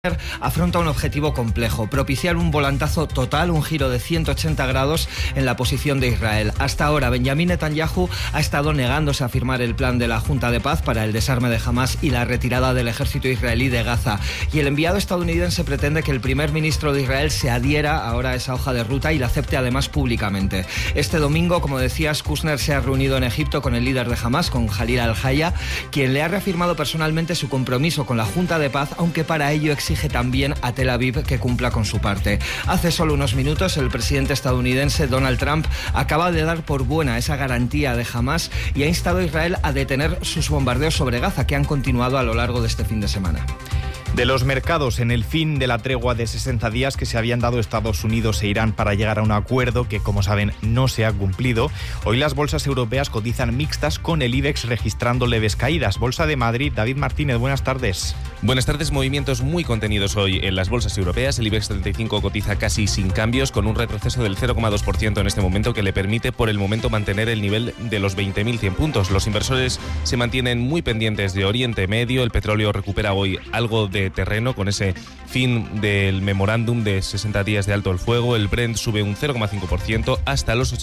afronta un objetivo complejo: propiciar un volantazo total, un giro de 180 grados en la posición de Israel. Hasta ahora, Benjamín Netanyahu ha estado negándose a firmar el plan de la Junta de Paz para el desarme de Hamás y la retirada del ejército israelí de Gaza. Y el enviado estadounidense pretende que el primer ministro de Israel se adhiera ahora a esa hoja de ruta y la acepte además públicamente. Este domingo, como decías, Kushner se ha reunido en Egipto con el líder de Hamás, con Khalil al-Haya, quien le ha reafirmado personalmente su compromiso con la Junta de Paz, aunque para ello exige también a Tel Aviv que cumpla con su parte. Hace solo unos minutos, el presidente estadounidense Donald Trump acaba de dar por buena esa garantía de Hamás y ha instado a Israel a detener sus bombardeos sobre Gaza, que han continuado a lo largo de este fin de semana. De los mercados, en el fin de la tregua de 60 días que se habían dado Estados Unidos e Irán para llegar a un acuerdo que, como saben, no se ha cumplido, hoy las bolsas europeas cotizan mixtas, con el IBEX registrando leves caídas. Bolsa de Madrid, David Martínez, buenas tardes. Buenas tardes, movimientos muy contenidos hoy en las bolsas europeas. El IBEX 35 cotiza casi sin cambios, con un retroceso del 0,2% en este momento, que le permite por el momento mantener el nivel de los 20.100 puntos. Los inversores se mantienen muy pendientes de Oriente Medio. El petróleo recupera hoy algo de terreno con ese fin del memorándum de 60 días de alto el fuego. El Brent sube un 0,5% hasta los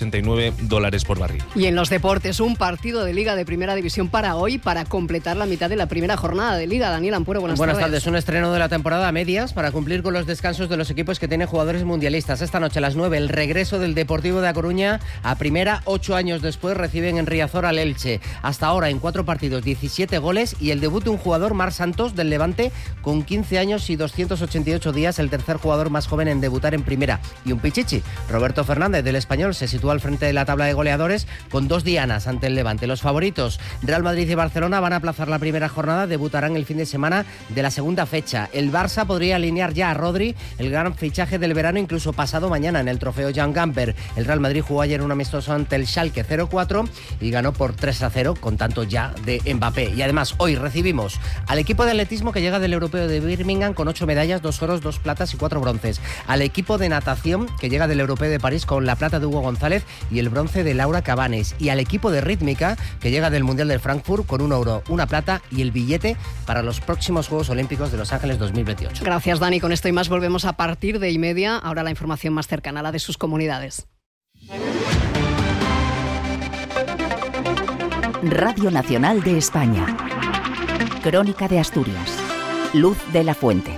$89 por barril. Y en los deportes, un partido de Liga de Primera División para hoy, para completar la mitad de la primera jornada de Liga. Daniel Ampuero, buenas tardes. Un estreno de la temporada a medias para cumplir con los descansos de los equipos que tienen jugadores mundialistas. Esta noche a las 9, el regreso del Deportivo de A Coruña a primera. 8 años después reciben en Riazor al Elche. Hasta ahora en 4 partidos, 17 goles y el debut de un jugador, Marc Santos, del Levante, con 15 años y 288 días, el tercer jugador más joven en debutar en primera. Y un pichichi, Roberto Fernández, del Español, se sitúa al frente de la tabla de goleadores con 2 dianas ante el Levante. Los favoritos, Real Madrid y Barcelona, van a aplazar la primera jornada, debutarán el fin de semana de la segunda fecha. El Barça podría alinear ya a Rodri, el gran fichaje del verano, incluso pasado mañana en el trofeo Jan Gamper. El Real Madrid jugó ayer un amistoso ante el Schalke 0-4 y ganó por 3-0 con tanto ya de Mbappé. Y además hoy recibimos al equipo de atletismo que llega del Europeo de Birmingham con 8 medallas, 2 oros, 2 platas y 4 bronces. Al equipo de natación que llega del Europeo de París con la plata de Hugo González y el bronce de Laura Cabanes. Y al equipo de rítmica que llega del Mundial de Frankfurt con 1 oro, 1 plata y el billete para los próximos Juegos Olímpicos de Los Ángeles 2028. Gracias, Dani. Con esto y más volvemos a partir de 1:30. Ahora la información más cercana a la de sus comunidades. Radio Nacional de España. Crónica de Asturias. Luz de la Fuente.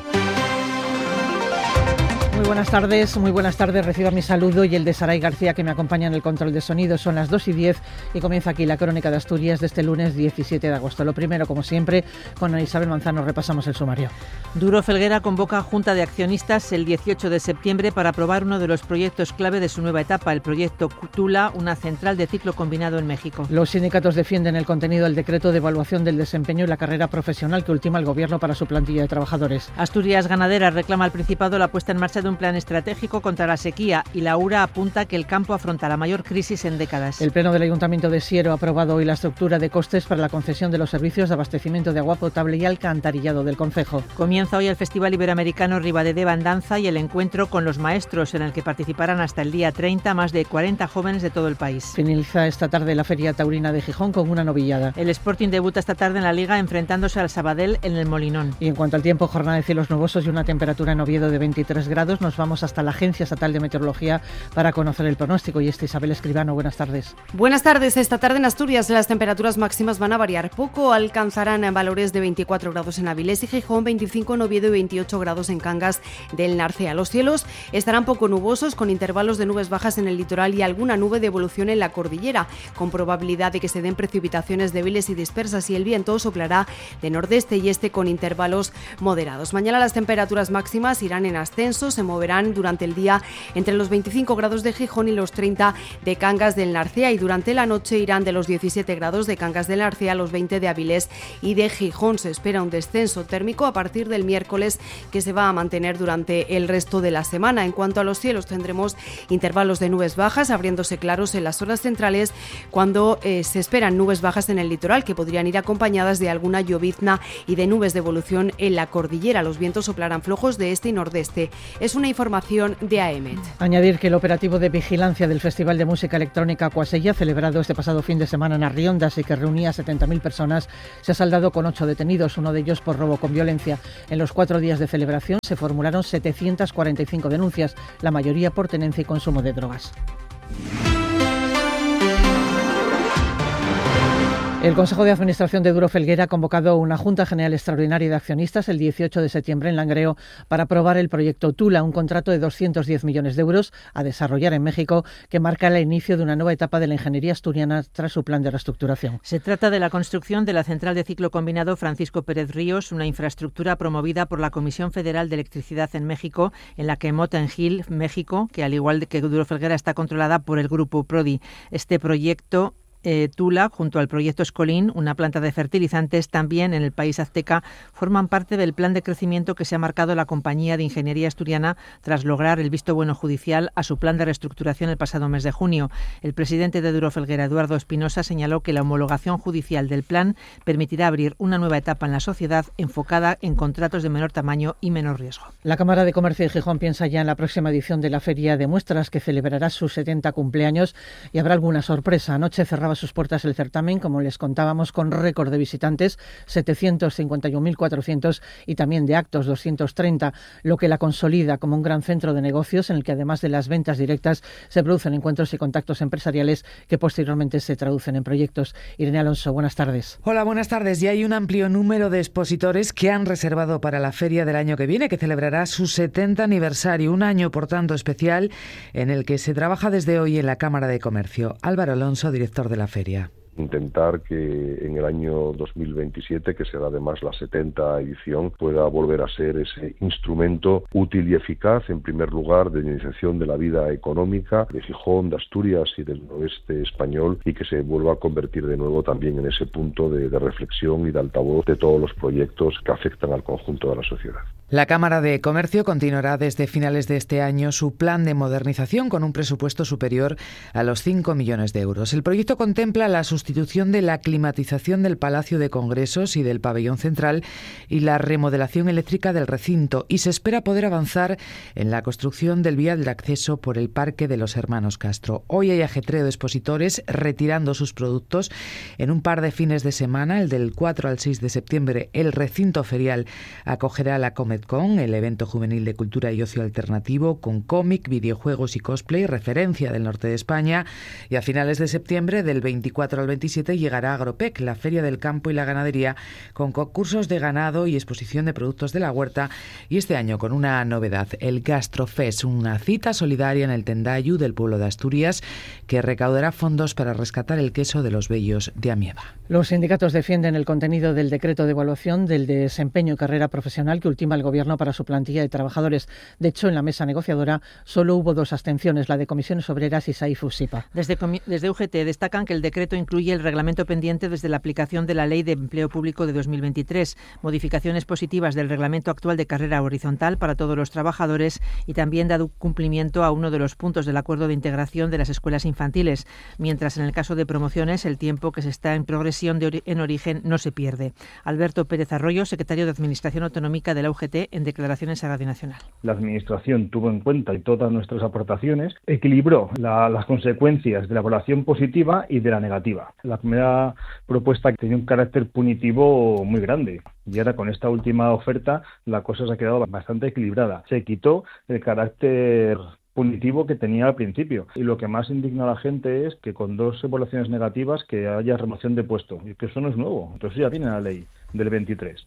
Muy buenas tardes, reciba mi saludo y el de Saray García, que me acompaña en el control de sonido. Son las 2:10 y comienza aquí la Crónica de Asturias de este lunes 17 de agosto. Lo primero, como siempre, con Isabel Manzano repasamos el sumario. Duro Felguera convoca a Junta de Accionistas el 18 de septiembre para aprobar uno de los proyectos clave de su nueva etapa, el proyecto Tula, una central de ciclo combinado en México. Los sindicatos defienden el contenido del decreto de evaluación del desempeño y la carrera profesional que ultima el Gobierno para su plantilla de trabajadores. Asturias Ganadera reclama al Principado la puesta en marcha de un plan estratégico contra la sequía y la URA apunta que el campo afronta la mayor crisis en décadas. El Pleno del Ayuntamiento de Siero ha aprobado hoy la estructura de costes para la concesión de los servicios de abastecimiento de agua potable y alcantarillado del concejo. Comienza hoy el Festival Iberoamericano Ribadedeva en Danza y el encuentro con los maestros, en el que participarán hasta el día 30 más de 40 jóvenes de todo el país. Finaliza esta tarde la Feria Taurina de Gijón con una novillada. El Sporting debuta esta tarde en la Liga enfrentándose al Sabadell en el Molinón. Y en cuanto al tiempo, jornada de cielos nubosos y una temperatura en Oviedo de 23 grados. Nos vamos hasta la Agencia Estatal de Meteorología para conocer el pronóstico. Y Isabel Escribano, buenas tardes. Buenas tardes. Esta tarde en Asturias las temperaturas máximas van a variar poco. Alcanzarán valores de 24 grados en Avilés y Gijón, 25 en Oviedo y 28 grados en Cangas del Narcea. Los cielos estarán poco nubosos, con intervalos de nubes bajas en el litoral y alguna nube de evolución en la cordillera, con probabilidad de que se den precipitaciones débiles y dispersas, y el viento soplará de nordeste y este con intervalos moderados. Mañana las temperaturas máximas irán en ascenso, se moverán durante el día entre los 25 grados de Gijón y los 30 de Cangas del Narcea, y durante la noche irán de los 17 grados de Cangas del Narcea a los 20 de Avilés y de Gijón. Se espera un descenso térmico a partir del miércoles, que se va a mantener durante el resto de la semana. En cuanto a los cielos, tendremos intervalos de nubes bajas, abriéndose claros en las horas centrales, cuando se esperan nubes bajas en el litoral, que podrían ir acompañadas de alguna llovizna y de nubes de evolución en la cordillera. Los vientos soplarán flojos de este y nordeste. Es Es una información de AEMET. Añadir que el operativo de vigilancia del Festival de Música Electrónica Cuasella, celebrado este pasado fin de semana en Arriondas y que reunía a 70.000 personas, se ha saldado con 8 detenidos, uno de ellos por robo con violencia. En los 4 días de celebración se formularon 745 denuncias, la mayoría por tenencia y consumo de drogas. El Consejo de Administración de Duro Felguera ha convocado una Junta General Extraordinaria de Accionistas el 18 de septiembre en Langreo para aprobar el proyecto Tula, un contrato de 210 millones de euros a desarrollar en México que marca el inicio de una nueva etapa de la ingeniería asturiana tras su plan de reestructuración. Se trata de la construcción de la central de ciclo combinado Francisco Pérez Ríos, una infraestructura promovida por la Comisión Federal de Electricidad en México, en la que Mota Hill, México, que al igual que Duro Felguera está controlada por el grupo Prodi. Este proyecto Tula, junto al proyecto Escolín, una planta de fertilizantes también en el país azteca, forman parte del plan de crecimiento que se ha marcado la compañía de ingeniería asturiana tras lograr el visto bueno judicial a su plan de reestructuración el pasado mes de junio. El presidente de Duro Felguera, Eduardo Espinosa, señaló que la homologación judicial del plan permitirá abrir una nueva etapa en la sociedad enfocada en contratos de menor tamaño y menor riesgo. La Cámara de Comercio de Gijón piensa ya en la próxima edición de la Feria de Muestras, que celebrará sus 70 cumpleaños, y habrá alguna sorpresa. Anoche cerraba sus puertas el certamen, como les contábamos, con récord de visitantes, 751.400, y también de actos, 230, lo que la consolida como un gran centro de negocios en el que, además de las ventas directas, se producen encuentros y contactos empresariales que posteriormente se traducen en proyectos. Irene Alonso, buenas tardes. Hola, buenas tardes. Ya hay un amplio número de expositores que han reservado para la feria del año que viene, que celebrará su 70 aniversario, un año, por tanto, especial en el que se trabaja desde hoy en la Cámara de Comercio. Álvaro Alonso, director de la feria. Intentar que en el año 2027, que será además la 70 edición, pueda volver a ser ese instrumento útil y eficaz, en primer lugar, de dinamización de la vida económica de Gijón, de Asturias y del noroeste español, y que se vuelva a convertir de nuevo también en ese punto de reflexión y de altavoz de todos los proyectos que afectan al conjunto de la sociedad. La Cámara de Comercio continuará desde finales de este año su plan de modernización con un presupuesto superior a los 5 millones de euros. El proyecto contempla la sustitución de la climatización del Palacio de Congresos y del Pabellón Central y la remodelación eléctrica del recinto, y se espera poder avanzar en la construcción del vial de acceso por el Parque de los Hermanos Castro. Hoy hay ajetreo de expositores retirando sus productos. En un par de fines de semana, el del 4 al 6 de septiembre, el recinto ferial acogerá la COMETCON, el evento juvenil de cultura y ocio alternativo, con cómic, videojuegos y cosplay, referencia del norte de España. Y a finales de septiembre, del 24 al 27, llegará Agropec, la Feria del Campo y la Ganadería, con concursos de ganado y exposición de productos de la huerta, y este año con una novedad, el Gastrofest, una cita solidaria en el Tendayu del pueblo de Asturias, que recaudará fondos para rescatar el queso de los Bellos de Amieva. Los sindicatos defienden el contenido del decreto de evaluación del desempeño y carrera profesional que ultima el Gobierno para su plantilla de trabajadores. De hecho, en la mesa negociadora solo hubo 2 abstenciones, la de Comisiones Obreras y SAIF-USIPA. Desde UGT destacan que el decreto incluye el reglamento pendiente desde la aplicación de la Ley de Empleo Público de 2023, modificaciones positivas del reglamento actual de carrera horizontal para todos los trabajadores, y también dado cumplimiento a uno de los puntos del acuerdo de integración de las escuelas infantiles, mientras en el caso de promociones el tiempo que se está en progresión en origen no se pierde. Alberto Pérez Arroyo, secretario de Administración Autonómica de la UGT, en declaraciones a Radio Nacional. La Administración tuvo en cuenta todas nuestras aportaciones, equilibró las consecuencias de la evaluación positiva y de la negativa. La primera propuesta tenía un carácter punitivo muy grande, y ahora con esta última oferta la cosa se ha quedado bastante equilibrada. Se quitó el carácter punitivo que tenía al principio, y lo que más indigna a la gente es que con 2 evaluaciones negativas que haya remoción de puesto, y que eso no es nuevo, entonces ya viene la ley del 23.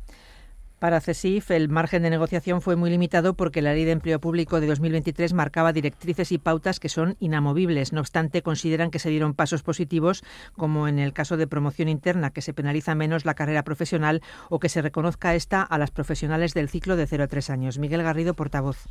Para CESIF, el margen de negociación fue muy limitado porque la Ley de Empleo Público de 2023 marcaba directrices y pautas que son inamovibles. No obstante, consideran que se dieron pasos positivos, como en el caso de promoción interna, que se penaliza menos la carrera profesional, o que se reconozca esta a las profesionales del ciclo de 0 a 3 años. Miguel Garrido, portavoz.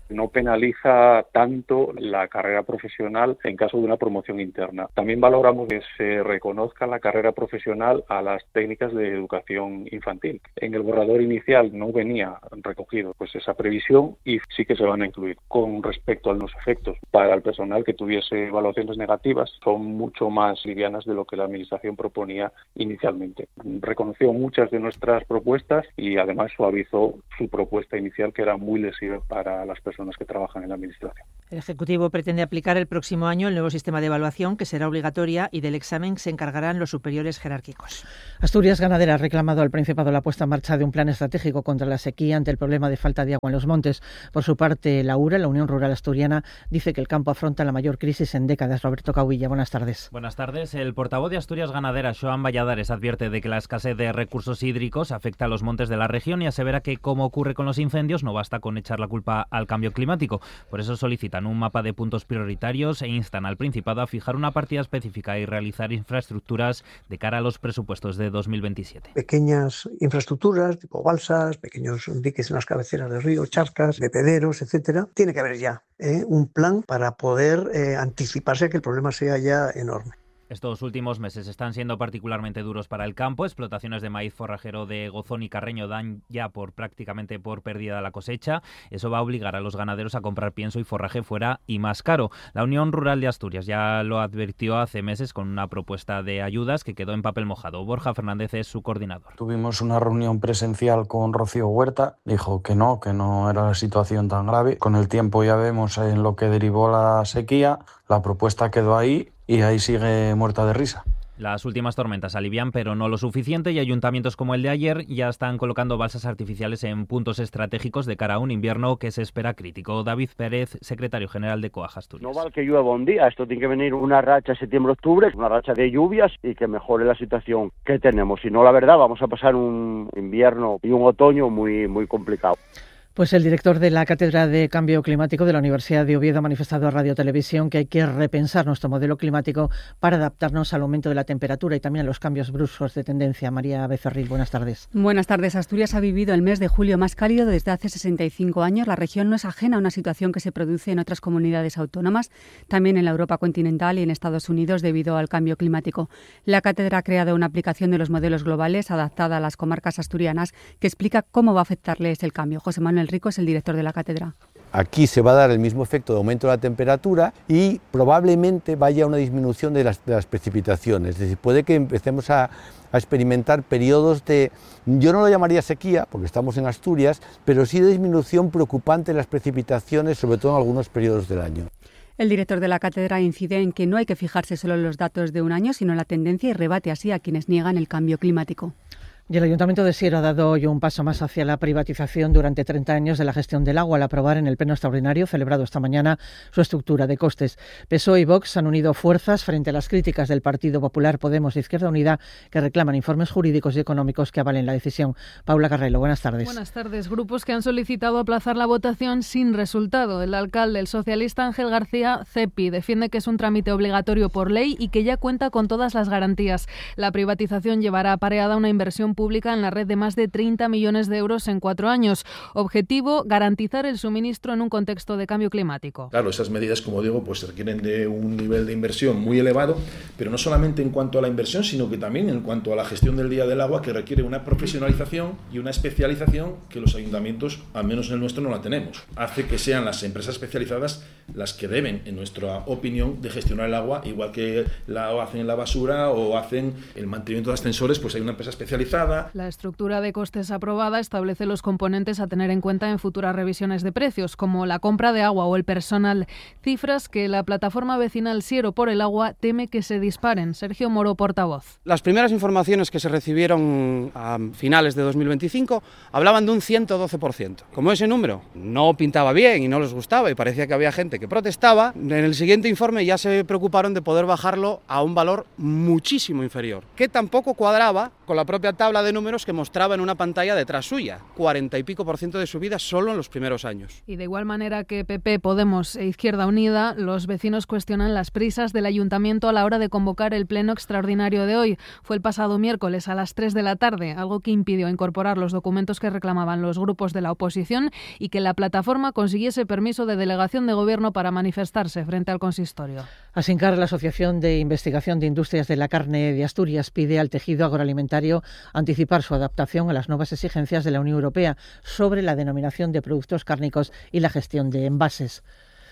No penaliza tanto la carrera profesional en caso de una promoción interna. También valoramos que se reconozca la carrera profesional a las técnicas de educación infantil. En el borrador inicial no venía recogido pues esa previsión y sí que se van a incluir. Con respecto a los efectos para el personal que tuviese evaluaciones negativas, son mucho más livianas de lo que la Administración proponía inicialmente. Reconoció muchas de nuestras propuestas y además suavizó su propuesta inicial, que era muy lesiva para las personas que trabajan en la Administración. El Ejecutivo pretende aplicar el próximo año el nuevo sistema de evaluación, que será obligatoria, y del examen se encargarán los superiores jerárquicos. Asturias Ganadera ha reclamado al Principado la puesta en marcha de un plan estratégico contra la sequía ante el problema de falta de agua en los montes. Por su parte, la URA, la Unión Rural Asturiana, dice que el campo afronta la mayor crisis en décadas. Roberto Cauvilla, buenas tardes. Buenas tardes. El portavoz de Asturias Ganadera, Xoán Valladares, advierte de que la escasez de recursos hídricos afecta a los montes de la región y asevera que, como ocurre con los incendios, no basta con echar la culpa al cambio climático. Por eso solicitan un mapa de puntos prioritarios e instan al Principado a fijar una partida específica y realizar infraestructuras de cara a los presupuestos de 2027. Pequeñas infraestructuras, tipo balsas, pequeños diques en las cabeceras de ríos, charcas, bebederos, etcétera. Tiene que haber ya un plan para poder anticiparse a que el problema sea ya enorme. Estos últimos meses están siendo particularmente duros para el campo. Explotaciones de maíz forrajero de Gozón y Carreño dan ya prácticamente por perdida la cosecha. Eso va a obligar a los ganaderos a comprar pienso y forraje fuera y más caro. La Unión Rural de Asturias ya lo advirtió hace meses con una propuesta de ayudas que quedó en papel mojado. Borja Fernández es su coordinador. Tuvimos una reunión presencial con Rocío Huerta. Dijo que no era la situación tan grave. Con el tiempo ya vemos en lo que derivó la sequía. La propuesta quedó ahí y ahí sigue muerta de risa. Las últimas tormentas alivian, pero no lo suficiente, y ayuntamientos como el de ayer ya están colocando balsas artificiales en puntos estratégicos de cara a un invierno que se espera crítico. David Pérez, secretario general de Coag Asturias. No vale que llueva un día, esto tiene que venir una racha septiembre-octubre, una racha de lluvias y que mejore la situación que tenemos. Si no, la verdad, vamos a pasar un invierno y un otoño muy, muy complicado. Pues el director de la Cátedra de Cambio Climático de la Universidad de Oviedo ha manifestado a Radio Televisión que hay que repensar nuestro modelo climático para adaptarnos al aumento de la temperatura y también a los cambios bruscos de tendencia. María Becerril, buenas tardes. Buenas tardes. Asturias ha vivido el mes de julio más cálido desde hace 65 años. La región no es ajena a una situación que se produce en otras comunidades autónomas, también en la Europa continental y en Estados Unidos debido al cambio climático. La cátedra ha creado una aplicación de los modelos globales adaptada a las comarcas asturianas que explica cómo va a afectarles el cambio. José Manuel Rico es el director de la cátedra. Aquí se va a dar el mismo efecto de aumento de la temperatura y probablemente vaya una disminución de las precipitaciones. Es decir, puede que empecemos a experimentar periodos de, yo no lo llamaría sequía, porque estamos en Asturias, pero sí de disminución preocupante de las precipitaciones, sobre todo en algunos periodos del año. El director de la cátedra incide en que no hay que fijarse solo en los datos de un año, sino en la tendencia, y rebate así a quienes niegan el cambio climático. Y el Ayuntamiento de Siero ha dado hoy un paso más hacia la privatización durante 30 años de la gestión del agua al aprobar en el pleno extraordinario celebrado esta mañana su estructura de costes. PSOE y Vox han unido fuerzas frente a las críticas del Partido Popular, Podemos e Izquierda Unida, que reclaman informes jurídicos y económicos que avalen la decisión. Paula Carrelo, buenas tardes. Buenas tardes. Grupos que han solicitado aplazar la votación sin resultado. El alcalde, el socialista Ángel García Cepi, defiende que es un trámite obligatorio por ley y que ya cuenta con todas las garantías. La privatización llevará apareada una inversión pública en la red de más de 30 millones de euros en 4 años. Objetivo, garantizar el suministro en un contexto de cambio climático. Claro, esas medidas, como digo, pues requieren de un nivel de inversión muy elevado, pero no solamente en cuanto a la inversión, sino que también en cuanto a la gestión del día del agua, que requiere una profesionalización y una especialización que los ayuntamientos, al menos en el nuestro, no la tenemos. Hace que sean las empresas especializadas las que deben, en nuestra opinión, de gestionar el agua, igual que hacen la basura o hacen el mantenimiento de ascensores, pues hay una empresa especializada. La estructura de costes aprobada establece los componentes a tener en cuenta en futuras revisiones de precios, como la compra de agua o el personal, cifras que la plataforma vecinal Siero por el Agua teme que se disparen. Sergio Moro, portavoz. Las primeras informaciones que se recibieron a finales de 2025 hablaban de un 112%. Como ese número no pintaba bien y no les gustaba y parecía que había gente que protestaba, en el siguiente informe ya se preocuparon de poder bajarlo a un valor muchísimo inferior, que tampoco cuadraba con la propia tabla tabla de números que mostraba en una pantalla detrás suya, 40 y pico % de subida solo en los primeros años. Y de igual manera que PP, Podemos e Izquierda Unida, los vecinos cuestionan las prisas del ayuntamiento a la hora de convocar el pleno extraordinario de hoy. Fue el pasado miércoles a las 3 de la tarde, algo que impidió incorporar los documentos que reclamaban los grupos de la oposición y que la plataforma consiguiese permiso de delegación de gobierno para manifestarse frente al consistorio. Asincar, la Asociación de Investigación de Industrias de la Carne de Asturias, pide al tejido agroalimentario anticipar su adaptación a las nuevas exigencias de la Unión Europea sobre la denominación de productos cárnicos y la gestión de envases.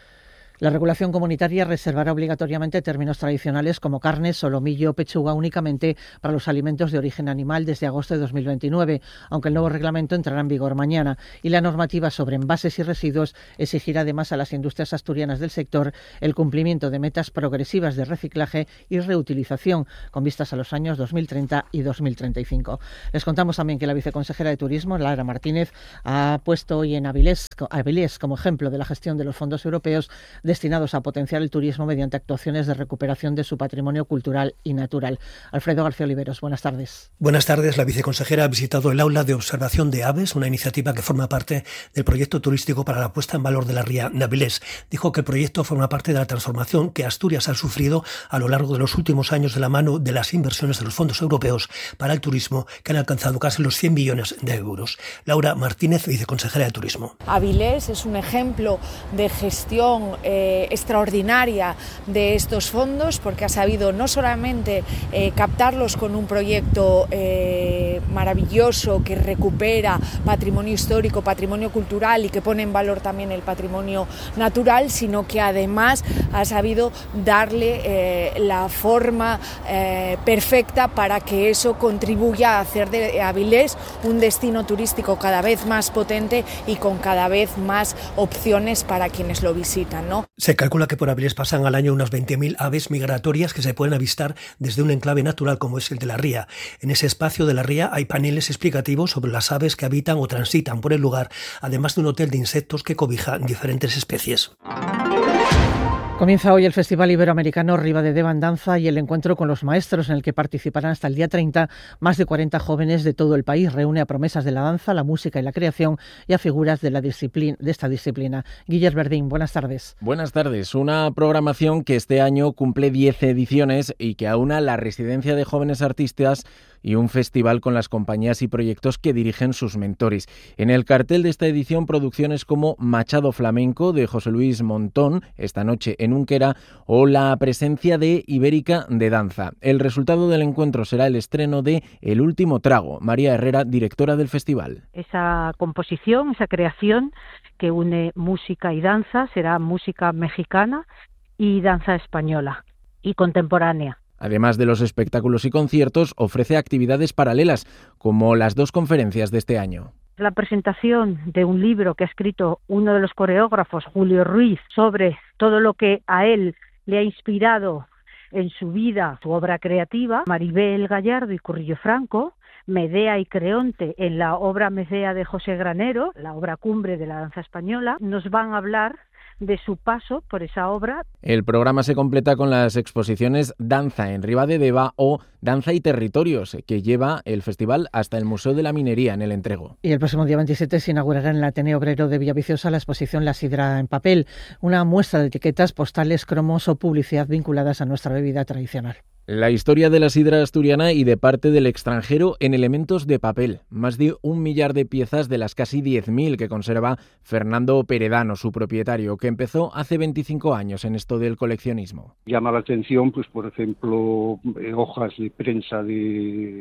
La regulación comunitaria reservará obligatoriamente términos tradicionales como carne, solomillo o pechuga únicamente para los alimentos de origen animal desde agosto de 2029, aunque el nuevo reglamento entrará en vigor mañana. Y la normativa sobre envases y residuos exigirá además a las industrias asturianas del sector el cumplimiento de metas progresivas de reciclaje y reutilización con vistas a los años 2030 y 2035. Les contamos también que la viceconsejera de Turismo, Lara Martínez, ha puesto hoy en Avilés como ejemplo de la gestión de los fondos europeos destinados a potenciar el turismo mediante actuaciones de recuperación de su patrimonio cultural y natural. Alfredo García Oliveros, buenas tardes. Buenas tardes. La viceconsejera ha visitado el aula de observación de aves, una iniciativa que forma parte del proyecto turístico para la puesta en valor de la ría de Avilés. Dijo que el proyecto forma parte de la transformación que Asturias ha sufrido a lo largo de los últimos años de la mano de las inversiones de los fondos europeos para el turismo, que han alcanzado casi los 100 millones de euros. Laura Martínez, viceconsejera de Turismo. Avilés es un ejemplo de gestión extraordinaria de estos fondos, porque ha sabido no solamente captarlos con un proyecto maravilloso que recupera patrimonio histórico, patrimonio cultural y que pone en valor también el patrimonio natural, sino que además ha sabido darle la forma perfecta para que eso contribuya a hacer de Avilés un destino turístico cada vez más potente y con cada vez más opciones para quienes lo visitan, ¿no? Se calcula que por Avilés pasan al año unas 20.000 aves migratorias que se pueden avistar desde un enclave natural como es el de la ría. En ese espacio de la ría hay paneles explicativos sobre las aves que habitan o transitan por el lugar, además de un hotel de insectos que cobija diferentes especies. Comienza hoy el Festival Iberoamericano Ribadedeva en Danza y el encuentro con los maestros, en el que participarán hasta el día 30 más de 40 jóvenes de todo el país. Reúne a promesas de la danza, la música y la creación y a figuras de esta disciplina. Guillermo Verdín, buenas tardes. Buenas tardes. Una programación que este año cumple 10 ediciones y que aúna la residencia de jóvenes artistas y un festival con las compañías y proyectos que dirigen sus mentores. En el cartel de esta edición, producciones como Machado Flamenco, de José Luis Montón, esta noche en Unquera, o la presencia de Ibérica de Danza. El resultado del encuentro será el estreno de El Último Trago. María Herrera, directora del festival. Esa composición, esa creación que une música y danza, será música mexicana y danza española y contemporánea. Además de los espectáculos y conciertos, ofrece actividades paralelas, como las 2 conferencias de este año. La presentación de un libro que ha escrito uno de los coreógrafos, Julio Ruiz, sobre todo lo que a él le ha inspirado en su vida, su obra creativa, Maribel Gallardo y Currillo Franco, Medea y Creonte en la obra Medea de José Granero, la obra cumbre de la danza española. Nos van a hablar de su paso por esa obra. El programa se completa con las exposiciones Danza en Ribadedeva o Danza y Territorios, que lleva el festival hasta el Museo de la Minería en el Entrego. Y el próximo día 27 se inaugurará en el Ateneo Obrero de Villaviciosa la exposición La Sidra en papel, una muestra de etiquetas, postales, cromos o publicidad vinculadas a nuestra bebida tradicional. La historia de la sidra asturiana y de parte del extranjero en elementos de papel. Más de 1 millar de piezas de las casi 10.000 que conserva Fernando Peredano, su propietario, que empezó hace 25 años en esto del coleccionismo. Llama la atención, pues por ejemplo, hojas de prensa de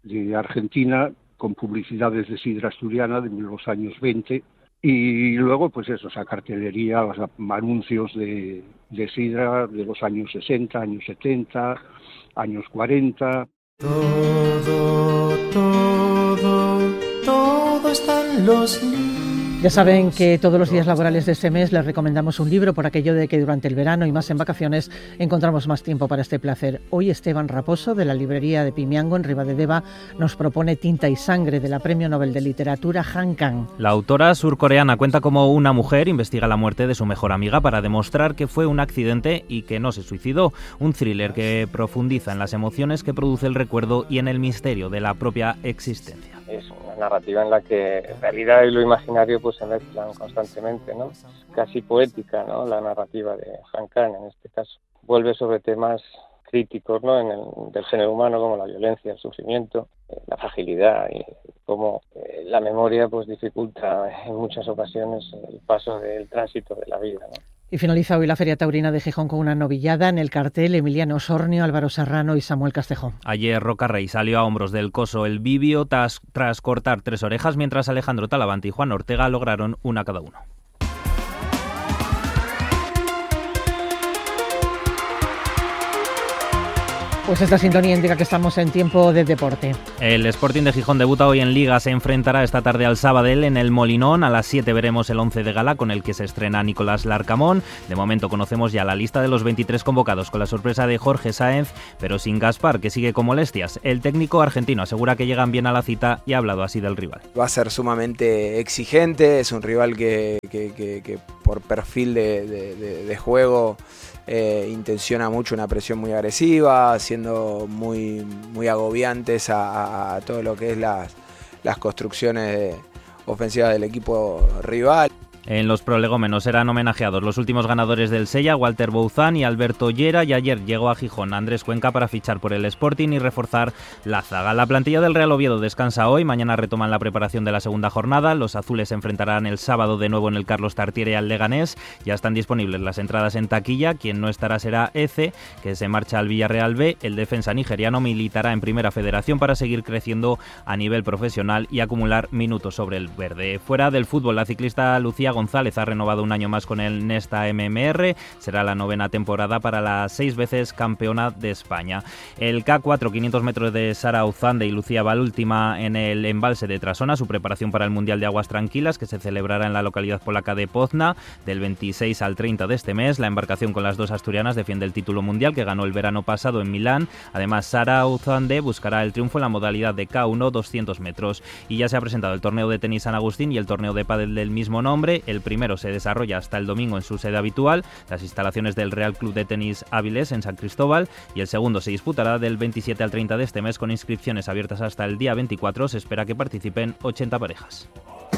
Argentina con publicidades de sidra asturiana de los años 20 y luego pues eso, esa cartelería, los anuncios de sidra de los años 60, años 70, años 40. Todo está en los libros. Ya saben que todos los días laborales de este mes les recomendamos un libro por aquello de que durante el verano y más en vacaciones encontramos más tiempo para este placer. Hoy Esteban Raposo, de la librería de Pimiango en Ribadedeva, nos propone Tinta y sangre, de la Premio Nobel de Literatura Han Kang. La autora surcoreana cuenta cómo una mujer investiga la muerte de su mejor amiga para demostrar que fue un accidente y que no se suicidó. Un thriller que profundiza en las emociones que produce el recuerdo y en el misterio de la propia existencia. Es una narrativa en la que realidad y lo imaginario pues se mezclan constantemente, ¿no? Casi poética, ¿no? La narrativa de Han Kang en este caso. Vuelve sobre temas críticos, ¿no? Del género humano, como la violencia, el sufrimiento, la fragilidad y cómo la memoria pues dificulta en muchas ocasiones el paso del tránsito de la vida, ¿no? Y finaliza hoy la Feria Taurina de Gijón con una novillada en el cartel: Emiliano Osornio, Álvaro Serrano y Samuel Castejón. Ayer Roca Rey salió a hombros del coso el Bibio tras cortar 3 orejas, mientras Alejandro Talavante y Juan Ortega lograron una cada uno. Pues esta sintonía indica que estamos en tiempo de deporte. El Sporting de Gijón debuta hoy en Liga, se enfrentará esta tarde al Sabadell en el Molinón. A las 7 veremos el 11 de gala con el que se estrena Nicolás Larcamón. De momento conocemos ya la lista de los 23 convocados, con la sorpresa de Jorge Sáenz, pero sin Gaspar, que sigue con molestias. El técnico argentino asegura que llegan bien a la cita y ha hablado así del rival. Va a ser sumamente exigente, es un rival que por perfil de juego intenciona mucho una presión muy agresiva, siendo muy agobiantes a todo lo que es las construcciones ofensivas del equipo rival. En los prolegómenos serán homenajeados los últimos ganadores del Sella, Walter Bouzán y Alberto Llera, y ayer llegó a Gijón Andrés Cuenca para fichar por el Sporting y reforzar la zaga. La plantilla del Real Oviedo descansa hoy, mañana retoman la preparación de la segunda jornada. Los azules se enfrentarán el sábado de nuevo en el Carlos Tartiere al Leganés. Ya están disponibles las entradas en taquilla. Quien no estará será Eze, que se marcha al Villarreal B. El defensa nigeriano militará en Primera Federación para seguir creciendo a nivel profesional y acumular minutos sobre el verde. Fuera del fútbol, la ciclista Lucía González ha renovado un año más con el Nesta MMR. Será la 9ª temporada para la 6 veces campeona de España. El K4 500 metros de Sara Uzande y Lucía Valúltima en el embalse de Trasona, su preparación para el Mundial de Aguas Tranquilas, que se celebrará en la localidad polaca de Pozna del 26 al 30 de este mes. La embarcación con las dos asturianas defiende el título mundial que ganó el verano pasado en Milán. Además, Sara Uzande buscará el triunfo en la modalidad de K1 200 metros. Y ya se ha presentado el torneo de tenis San Agustín y el torneo de pádel del mismo nombre. El primero se desarrolla hasta el domingo en su sede habitual, las instalaciones del Real Club de Tenis Áviles en San Cristóbal, y el segundo se disputará del 27 al 30 de este mes con inscripciones abiertas hasta el día 24. Se espera que participen 80 parejas.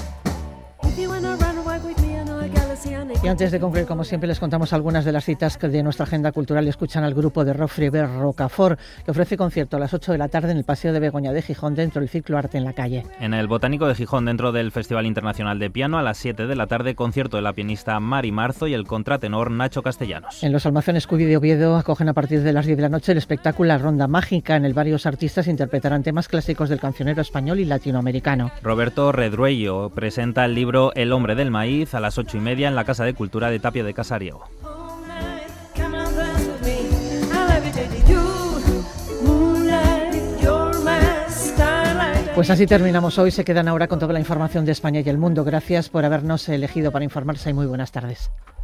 Y antes de concluir, como siempre, les contamos algunas de las citas de nuestra agenda cultural. Escuchan al grupo de rock Friver Rocafort, que ofrece concierto a las 8 de la tarde en el Paseo de Begoña de Gijón, dentro del ciclo Arte en la Calle. En el Botánico de Gijón, dentro del Festival Internacional de Piano, a las 7 de la tarde, concierto de la pianista Mari Marzo y el contratenor Nacho Castellanos. En los almacenes Cubi de Oviedo acogen a partir de las 10 de la noche el espectáculo La Ronda Mágica. En el varios artistas interpretarán temas clásicos del cancionero español y latinoamericano. Roberto Redruello presenta el libro El hombre del maíz a las 8:30 en la Casa de Cultura de Tapia de Casariego. Pues así terminamos hoy. Se quedan ahora con toda la información de España y el mundo. Gracias por habernos elegido para informarse y muy buenas tardes.